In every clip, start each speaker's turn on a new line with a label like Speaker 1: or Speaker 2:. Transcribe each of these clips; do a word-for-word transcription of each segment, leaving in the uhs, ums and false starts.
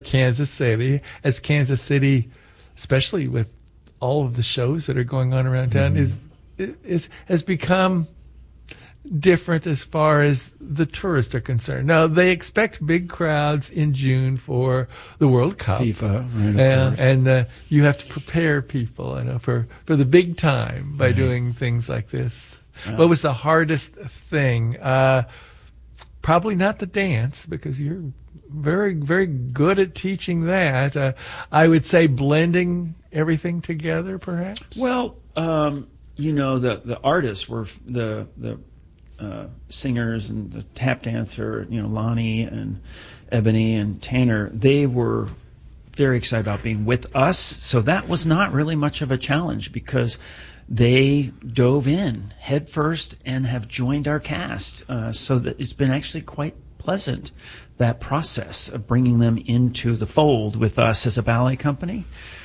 Speaker 1: Kansas City, as Kansas City, especially with all of the shows that are going on around town, mm-hmm. is is has become different as far as the tourists are concerned. Now, they expect big crowds in June for the World Cup.
Speaker 2: FIFA, right, of
Speaker 1: and
Speaker 2: course.
Speaker 1: and uh, you have to prepare people, you know, for, for the big time by
Speaker 2: right.
Speaker 1: doing things like this.
Speaker 2: Yeah.
Speaker 1: What was the hardest thing? Uh, probably not the dance, because you're very, very good at teaching that. Uh, I would say blending everything together, perhaps?
Speaker 2: Well, um, you know, the, the artists were the the uh, singers and the tap dancer, you know, Lonnie and Ebony and Tanner, they were very excited about being with us. So that was not really much of a challenge because they dove in head first and have joined our cast. Uh, so that it's been actually quite pleasant, that process of bringing them into the fold with us as a ballet company.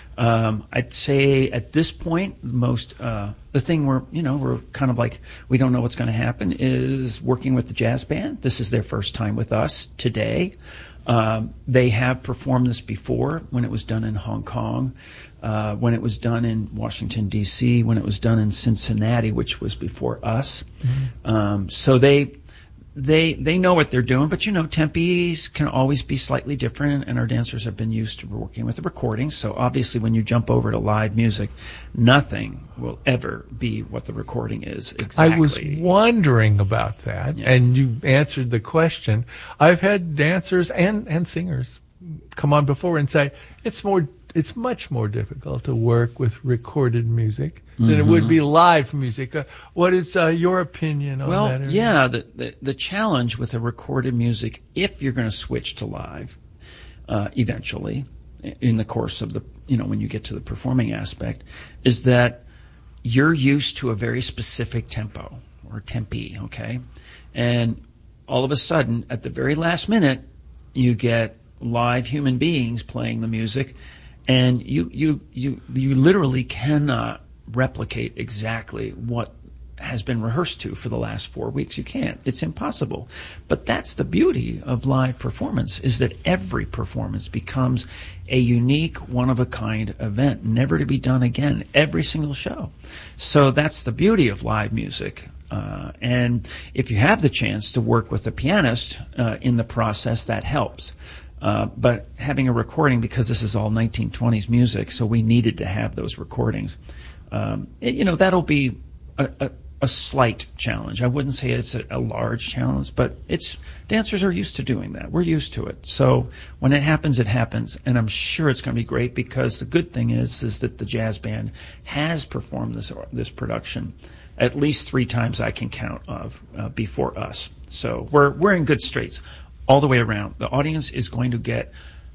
Speaker 2: Um, I'd say at this point, most uh, the thing we're you know we're kind of like we don't know what's going to happen is working with the jazz band. This is their first time with us today. Um, they have performed this before when it was done in Hong Kong, uh, when it was done in Washington D C, when it was done in Cincinnati, which was before us. Mm-hmm. Um, so they. They they know what they're doing, but you know, Tempe's can always be slightly different, and our dancers have been used to working with the recordings. So obviously, when you jump over to live music, nothing will ever be what the recording is exactly.
Speaker 1: I was wondering about that,
Speaker 2: yeah.
Speaker 1: and you answered the question. I've had dancers and, and singers come on before and say it's more it's much more difficult to work with recorded music than mm-hmm. it would be live music. Uh, what is uh, your opinion on
Speaker 2: well,
Speaker 1: that?
Speaker 2: Well, yeah, the, the the challenge with a recorded music, if you're going to switch to live, uh, eventually, in the course of the, you know, when you get to the performing aspect, is that you're used to a very specific tempo or tempi, okay? And all of a sudden, at the very last minute, you get live human beings playing the music, and you you you you literally cannot replicate exactly what has been rehearsed to for the last four weeks. You can't. It's impossible. But that's the beauty of live performance, is that every performance becomes a unique, one-of-a-kind event, never to be done again, every single show. So that's the beauty of live music. Uh, and if you have the chance to work with a pianist uh, in the process, that helps. Uh, but having a recording, because this is all nineteen twenties music, so we needed to have those recordings. Um, it, you know, that'll be a, a, a slight challenge. I wouldn't say it's a, a large challenge, but it's dancers are used to doing that. We're used to it. So when it happens, it happens, and I'm sure it's going to be great, because the good thing is is that the jazz band has performed this this production at least three times I can count of uh, before us. So we're we're in good straits all the way around. The audience is going to get,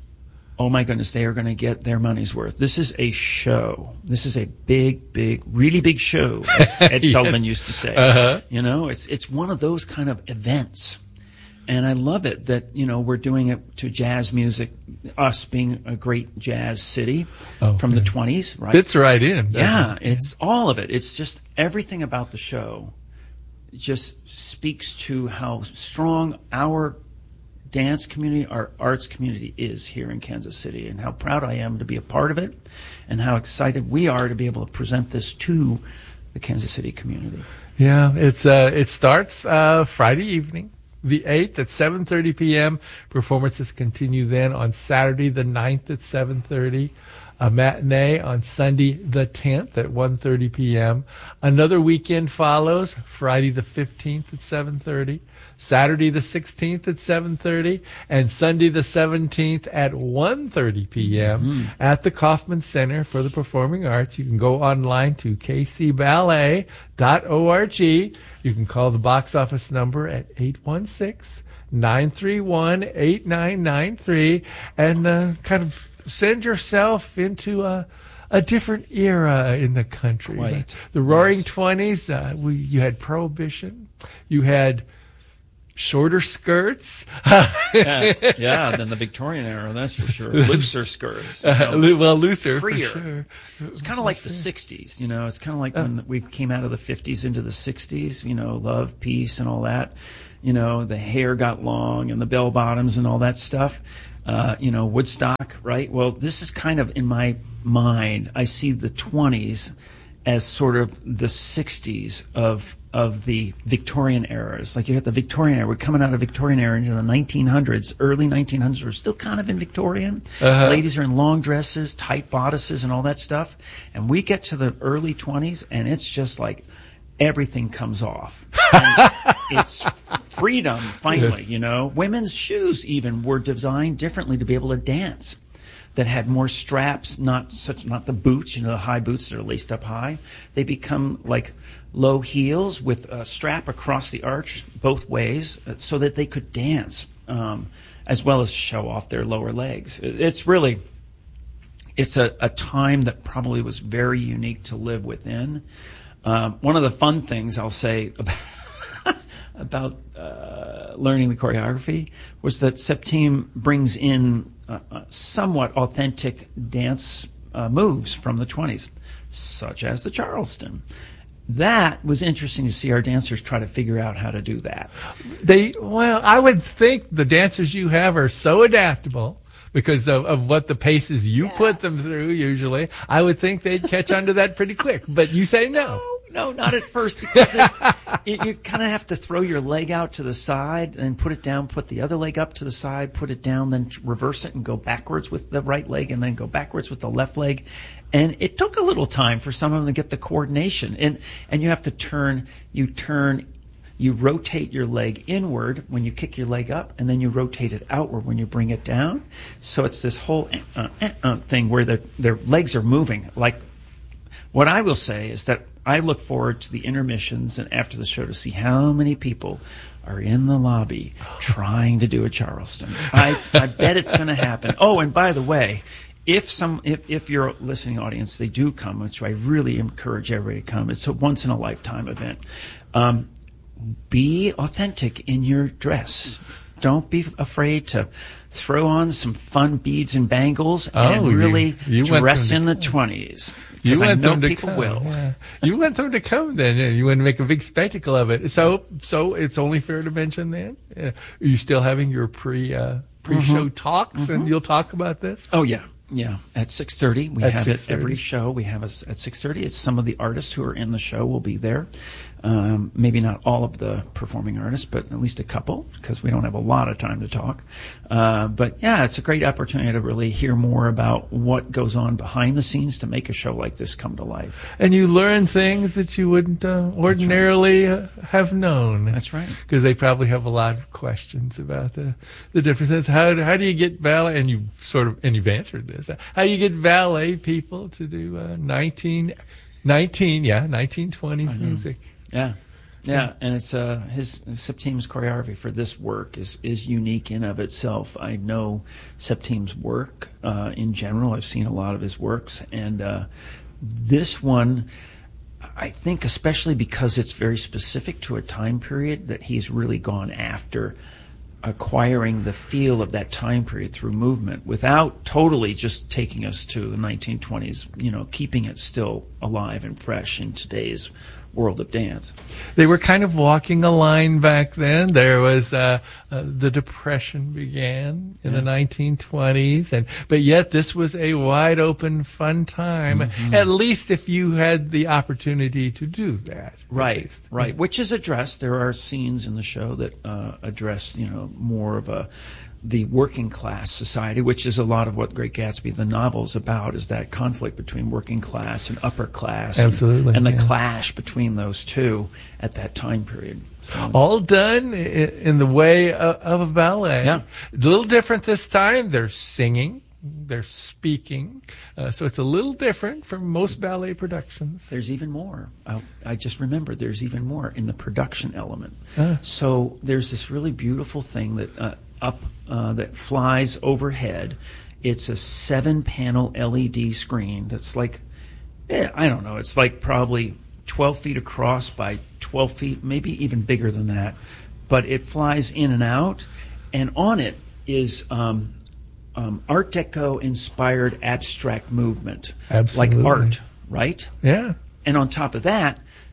Speaker 2: oh my goodness, they are going to get their money's worth. This is a show. This is a big, big, really big show, as Ed yes. Sullivan used to say.
Speaker 1: Uh-huh.
Speaker 2: You know, it's it's one of those kind of events. And I love it that, you know, we're doing it to jazz music, us being a great jazz city oh, from the twenties, right?
Speaker 1: Fits right in.
Speaker 2: Yeah,
Speaker 1: it?
Speaker 2: it's all of it. It's just everything about the show just speaks to how strong our dance community, our arts community is here in Kansas City, and how proud I am to be a part of it, and how excited we are to be able to present this to the Kansas City community.
Speaker 1: Yeah, it's uh, it starts uh, Friday evening, the eighth at seven thirty p.m. Performances continue then on Saturday the ninth at seven thirty. A matinee on Sunday the tenth at one thirty p.m. Another weekend follows, Friday the fifteenth at seven thirty, Saturday the sixteenth at seven thirty, and Sunday the seventeenth at one thirty p.m. Mm-hmm. at the Kaufman Center for the Performing Arts. You can go online to k c ballet dot org. You can call the box office number at eight one six, nine three one, eight nine nine three and uh, kind of send yourself into a a different era in the country.
Speaker 2: Quite.
Speaker 1: The Roaring
Speaker 2: yes.
Speaker 1: Twenties. Uh, we you had Prohibition. You had shorter skirts.
Speaker 2: yeah, yeah, than the Victorian era, that's for sure. Looser skirts. You know,
Speaker 1: uh, well, looser,
Speaker 2: freer.
Speaker 1: for sure.
Speaker 2: It's kind of like the sixties, you know. It's kind of like uh, when we came out of the fifties into the sixties, you know, love, peace, and all that. You know, the hair got long and the bell bottoms and all that stuff. uh, you know, Woodstock, right? Well, this is kind of in my mind. I see the twenties as sort of the sixties of of the Victorian eras. Like you have the Victorian era. We're coming out of Victorian era into the nineteen hundreds, early nineteen hundreds. We're still kind of in Victorian.
Speaker 1: Uh-huh.
Speaker 2: Ladies are in long dresses, tight bodices, and all that stuff. And we get to the early twenties, and it's just like everything comes off. And it's freedom, finally, you know. Women's shoes even were designed differently to be able to dance, that had more straps, not such, not the boots, you know, the high boots that are laced up high. They become like low heels with a strap across the arch both ways, so that they could dance, um, as well as show off their lower legs. It's really, it's a, a time that probably was very unique to live within. Um, one of the fun things I'll say about about uh, learning the choreography was that Septime brings in uh, uh, somewhat authentic dance uh, moves from the twenties, such as the Charleston. That was interesting to see our dancers try to figure out how to do that.
Speaker 1: They well, I would think the dancers you have are so adaptable because of, of what the paces you yeah. put them through usually. I would think they'd catch on to that pretty quick. But you say no.
Speaker 2: No, not at first, because it, it, you kind of have to throw your leg out to the side and put it down, put the other leg up to the side, put it down, then reverse it and go backwards with the right leg and then go backwards with the left leg. And it took a little time for some of them to get the coordination. And, and you have to turn, you turn, you rotate your leg inward when you kick your leg up, and then you rotate it outward when you bring it down. So it's this whole uh, uh, uh, thing where their, their legs are moving. Like, what I will say is that I look forward to the intermissions and after the show to see how many people are in the lobby trying to do a Charleston. I, I bet it's going to happen. Oh, and by the way, if some, if, if your listening audience, they do come, which I really encourage everybody to come. It's a once in a lifetime event. Um, be authentic in your dress. Don't be afraid to throw on some fun beads and bangles
Speaker 1: oh,
Speaker 2: and really
Speaker 1: you, you
Speaker 2: dress in the twenties.
Speaker 1: You
Speaker 2: I
Speaker 1: want
Speaker 2: know
Speaker 1: them to
Speaker 2: people
Speaker 1: come.
Speaker 2: will.
Speaker 1: Yeah. You want them to come then. Yeah. You want to make a big spectacle of it. So, so it's only fair to mention then. Uh, are you still having your pre uh, pre-show mm-hmm. talks, mm-hmm. and you'll talk about this?
Speaker 2: Oh yeah, yeah. At six thirty, we
Speaker 1: at
Speaker 2: have
Speaker 1: six thirty.
Speaker 2: It every show. We have us at six thirty. It's some of the artists who are in the show will be there. Um, maybe not all of the performing artists, but at least a couple, because we don't have a lot of time to talk. Uh, but yeah, it's a great opportunity to really hear more about what goes on behind the scenes to make a show like this come to life.
Speaker 1: And you learn things that you wouldn't uh, ordinarily uh, have known.
Speaker 2: That's right.
Speaker 1: Because they probably have a lot of questions about the the differences. How do, how do you get ballet? And you sort of and you've answered this. How do you get ballet people to do uh, nineteen, nineteen, yeah, nineteen twenties music?
Speaker 2: Yeah, yeah, and it's uh, his Septime's choreography for this work is is unique in of itself. I know Septime's work uh, in general. I've seen a lot of his works, and uh, this one, I think, especially because it's very specific to a time period that he's really gone after acquiring the feel of that time period through movement without totally just taking us to the nineteen twenties. You know, keeping it still alive and fresh in today's world of dance.
Speaker 1: They were kind of walking a line back then. There was uh, uh, the Depression began in yeah. the nineteen twenties, and but yet this was a wide open, fun time. Mm-hmm. At least if you had the opportunity to do that.
Speaker 2: Right, right. Which is addressed. There are scenes in the show that uh, address, you know, more of a the working class society, which is a lot of what Great Gatsby, the novel, is about, is that conflict between working class and upper class.
Speaker 1: Absolutely.
Speaker 2: And, and the
Speaker 1: yeah.
Speaker 2: clash between those two at that time period. So
Speaker 1: all done in the way of, of a ballet.
Speaker 2: Yeah.
Speaker 1: A little different this time. They're singing. They're speaking. Uh, so it's a little different from most ballet productions.
Speaker 2: There's even more. I, I just remembered there's even more in the production element.
Speaker 1: Uh.
Speaker 2: So there's this really beautiful thing that uh, up uh, that flies overhead. It's a seven-panel L E D screen that's like, eh, I don't know, it's like probably twelve feet across by twelve feet, maybe even bigger than that. But it flies in and out, and on it is um, um, Art Deco-inspired abstract movement.
Speaker 1: Absolutely.
Speaker 2: Like art, right?
Speaker 1: Yeah.
Speaker 2: And on top of that,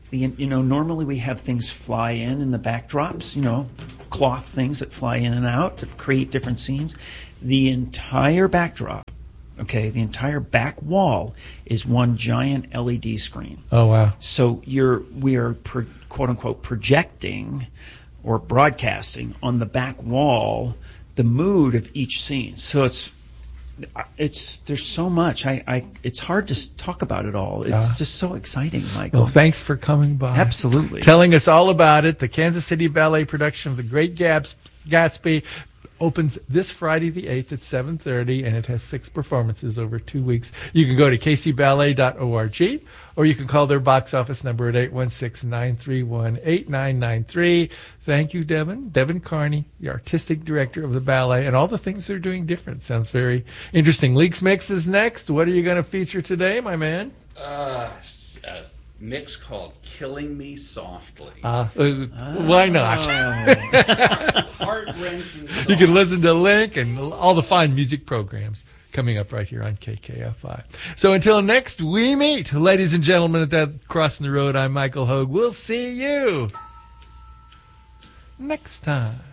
Speaker 2: the you know normally we have things fly in in the backdrops, you know, cloth things that fly in and out to create different scenes. The entire backdrop, okay, the entire back wall is one giant L E D screen.
Speaker 1: Oh wow!
Speaker 2: So you're we are pro, quote unquote projecting or broadcasting on the back wall the mood of each scene. So it's it's there's so much. I, I it's hard to talk about it all. It's uh, just so exciting, Michael.
Speaker 1: Well, thanks for coming by.
Speaker 2: Absolutely,
Speaker 1: telling us all about it. The Kansas City Ballet production of The Great Gabs, Gatsby opens this Friday the eighth at seven thirty, and it has six performances over two weeks. You can go to k c ballet dot org, or you can call their box office number at eight one six, nine three one, eight nine nine three. Thank you, Devin. Devin Carney, the artistic director of the ballet, and all the things they're doing different. Sounds very interesting. Leaks Mix is next. What are you going to feature today, my man?
Speaker 3: Uh, a mix called Killing Me Softly.
Speaker 1: Uh, uh, oh. Why not?
Speaker 3: Heart-wrenching.
Speaker 1: You can listen to Link and all the fine music programs coming up right here on K K F I. So until next we meet, ladies and gentlemen, at that Crossing the Road, I'm Michael Hogue. We'll see you next time.